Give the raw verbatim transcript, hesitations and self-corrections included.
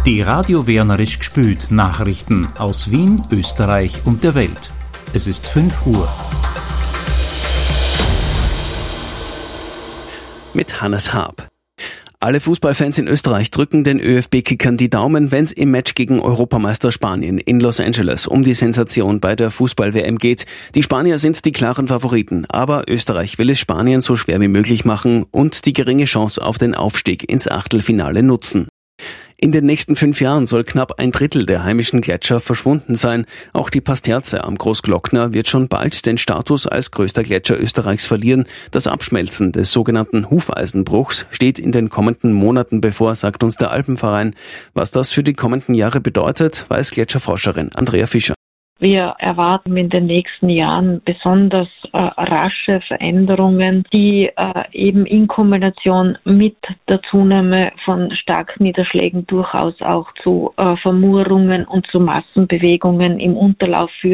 Die Radio Wernerisch gespült Nachrichten aus Wien, Österreich und der Welt. Es ist fünf Uhr. Mit Hannes Haab. Alle Fußballfans in Österreich drücken den ÖFB-Kickern die Daumen, wenn es im Match gegen Europameister Spanien in Los Angeles um die Sensation bei der Fußball-W M geht. Die Spanier sind die klaren Favoriten, aber Österreich will es Spanien so schwer wie möglich machen und die geringe Chance auf den Aufstieg ins Achtelfinale nutzen. In den nächsten fünf Jahren soll knapp ein Drittel der heimischen Gletscher verschwunden sein. Auch die Pasterze am Großglockner wird schon bald den Status als größter Gletscher Österreichs verlieren. Das Abschmelzen des sogenannten Hufeisenbruchs steht in den kommenden Monaten bevor, sagt uns der Alpenverein. Was das für die kommenden Jahre bedeutet, weiß Gletscherforscherin Andrea Fischer. Wir erwarten in den nächsten Jahren besonders äh, rasche Veränderungen, die äh, eben in Kombination mit der Zunahme von Starkniederschlägen durchaus auch zu äh, Vermurungen und zu Massenbewegungen im Unterlauf führen.